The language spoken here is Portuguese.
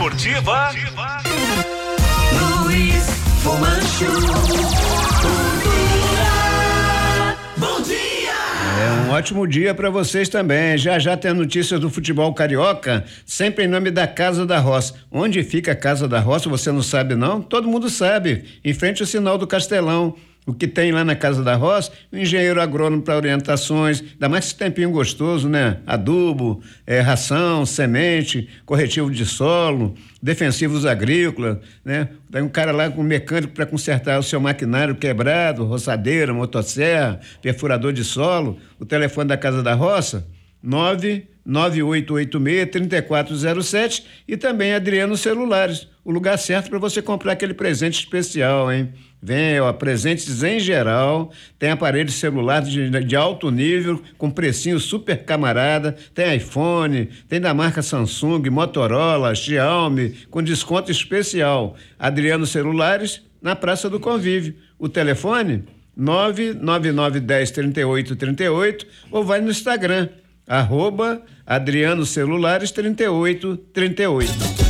Esportiva. Luiz Fumanchu. Bom dia! Um ótimo dia para vocês também. Já tem a notícia do futebol carioca, sempre em nome da Casa da Roça. Onde fica a Casa da Roça, você não sabe não? Todo mundo sabe, em frente ao sinal do Castelão. O que tem lá na Casa da Roça, o engenheiro agrônomo para orientações, ainda mais esse tempinho gostoso, né? Adubo, ração, semente, corretivo de solo, defensivos agrícolas, né? Tem um cara lá com um mecânico para consertar o seu maquinário quebrado, roçadeira, motosserra, perfurador de solo. O telefone da Casa da Roça, 99886-3407 e também Adriano Celulares, o lugar certo para você comprar aquele presente especial, hein? Vem, ó, presentes em geral, tem aparelhos celulares de alto nível, com precinho super camarada, tem iPhone, tem da marca Samsung, Motorola, Xiaomi, com desconto especial. Adriano Celulares, na Praça do Convívio. O telefone, 99910-3838 ou vai no Instagram, @Adriano Celulares 3838.